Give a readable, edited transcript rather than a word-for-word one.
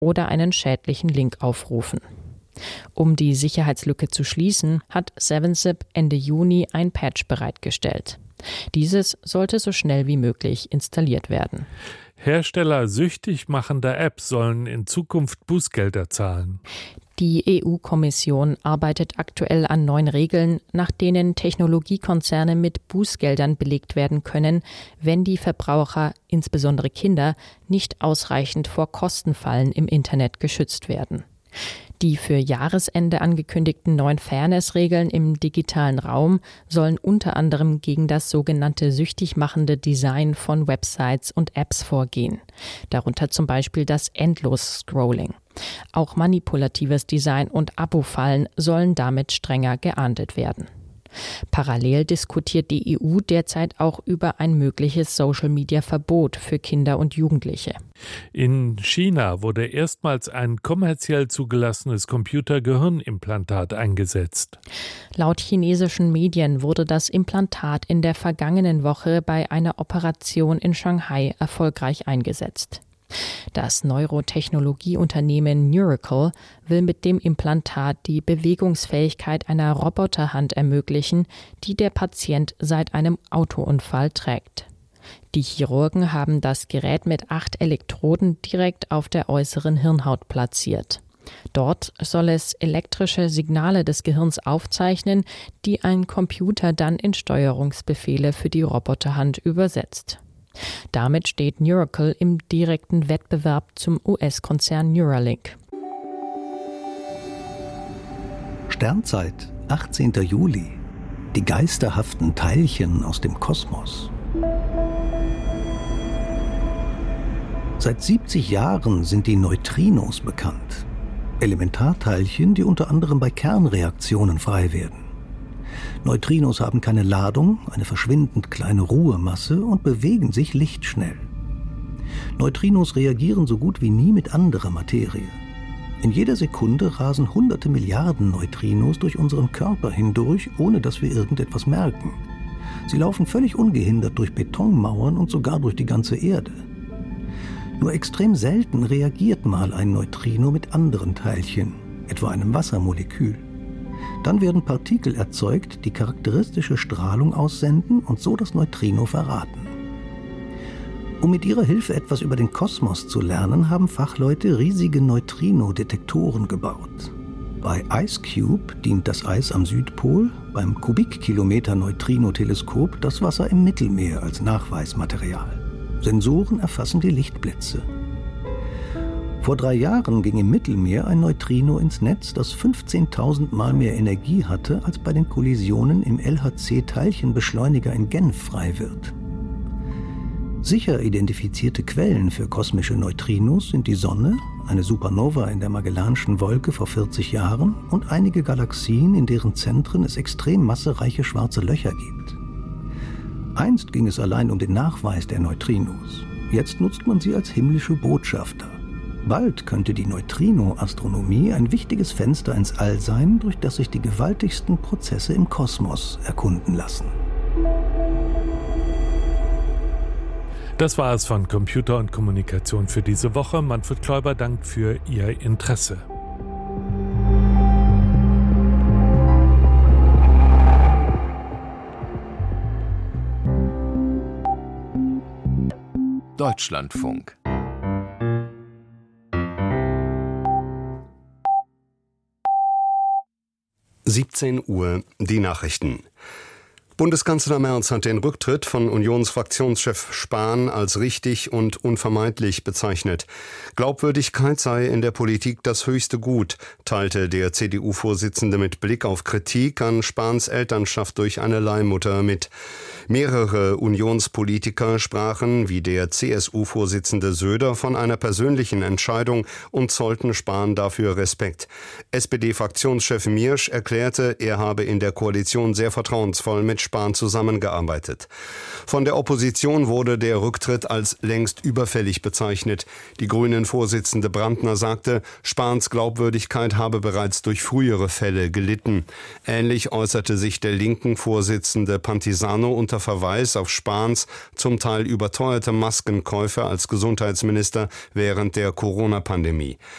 oder einen schädlichen Link aufrufen. Um die Sicherheitslücke zu schließen, hat 7zip Ende Juni ein Patch bereitgestellt. Dieses sollte so schnell wie möglich installiert werden. Hersteller süchtig machender Apps sollen in Zukunft Bußgelder zahlen. Die EU-Kommission arbeitet aktuell an neuen Regeln, nach denen Technologiekonzerne mit Bußgeldern belegt werden können, wenn die Verbraucher, insbesondere Kinder, nicht ausreichend vor Kostenfallen im Internet geschützt werden. Die für Jahresende angekündigten neuen Fairness-Regeln im digitalen Raum sollen unter anderem gegen das sogenannte süchtig machende Design von Websites und Apps vorgehen. Darunter zum Beispiel das Endlos-Scrolling. Auch manipulatives Design und Abo-Fallen sollen damit strenger geahndet werden. Parallel diskutiert die EU derzeit auch über ein mögliches Social-Media-Verbot für Kinder und Jugendliche. In China wurde erstmals ein kommerziell zugelassenes Computergehirnimplantat eingesetzt. Laut chinesischen Medien wurde das Implantat in der vergangenen Woche bei einer Operation in Shanghai erfolgreich eingesetzt. Das Neurotechnologieunternehmen Neuracle will mit dem Implantat die Bewegungsfähigkeit einer Roboterhand ermöglichen, die der Patient seit einem Autounfall trägt. Die Chirurgen haben das Gerät mit 8 Elektroden direkt auf der äußeren Hirnhaut platziert. Dort soll es elektrische Signale des Gehirns aufzeichnen, die ein Computer dann in Steuerungsbefehle für die Roboterhand übersetzt. Damit steht Neuracle im direkten Wettbewerb zum US-Konzern Neuralink. Sternzeit, 18. Juli. Die geisterhaften Teilchen aus dem Kosmos. Seit 70 Jahren sind die Neutrinos bekannt. Elementarteilchen, die unter anderem bei Kernreaktionen frei werden. Neutrinos haben keine Ladung, eine verschwindend kleine Ruhemasse und bewegen sich lichtschnell. Neutrinos reagieren so gut wie nie mit anderer Materie. In jeder Sekunde rasen hunderte Milliarden Neutrinos durch unseren Körper hindurch, ohne dass wir irgendetwas merken. Sie laufen völlig ungehindert durch Betonmauern und sogar durch die ganze Erde. Nur extrem selten reagiert mal ein Neutrino mit anderen Teilchen, etwa einem Wassermolekül. Dann werden Partikel erzeugt, die charakteristische Strahlung aussenden und so das Neutrino verraten. Um mit ihrer Hilfe etwas über den Kosmos zu lernen, haben Fachleute riesige Neutrino-Detektoren gebaut. Bei IceCube dient das Eis am Südpol, beim Kubikkilometer-Neutrino-Teleskop das Wasser im Mittelmeer als Nachweismaterial. Sensoren erfassen die Lichtblitze. Vor 3 Jahren ging im Mittelmeer ein Neutrino ins Netz, das 15.000 Mal mehr Energie hatte, als bei den Kollisionen im LHC-Teilchenbeschleuniger in Genf frei wird. Sicher identifizierte Quellen für kosmische Neutrinos sind die Sonne, eine Supernova in der Magellanischen Wolke vor 40 Jahren und einige Galaxien, in deren Zentren es extrem massereiche schwarze Löcher gibt. Einst ging es allein um den Nachweis der Neutrinos. Jetzt nutzt man sie als himmlische Botschafter. Bald könnte die Neutrino-Astronomie ein wichtiges Fenster ins All sein, durch das sich die gewaltigsten Prozesse im Kosmos erkunden lassen. Das war es von Computer und Kommunikation für diese Woche. Manfred Kläuber dankt für Ihr Interesse. Deutschlandfunk. (17 Uhr) Die Nachrichten. Bundeskanzler Merz hat den Rücktritt von Unionsfraktionschef Spahn als richtig und unvermeidlich bezeichnet. Glaubwürdigkeit sei in der Politik das höchste Gut, teilte der CDU-Vorsitzende mit Blick auf Kritik an Spahns Elternschaft durch eine Leihmutter mit. Mehrere Unionspolitiker sprachen, wie der CSU-Vorsitzende Söder, von einer persönlichen Entscheidung und zollten Spahn dafür Respekt. SPD-Fraktionschef Miersch erklärte, er habe in der Koalition sehr vertrauensvoll mit Spahn zusammengearbeitet. Von der Opposition wurde der Rücktritt als längst überfällig bezeichnet. Die Grünen-Vorsitzende Brandner sagte, Spahns Glaubwürdigkeit habe bereits durch frühere Fälle gelitten. Ähnlich äußerte sich der linken Vorsitzende Pantisano unter Verweis auf Spahns zum Teil überteuerte Maskenkäufe als Gesundheitsminister während der Corona-Pandemie.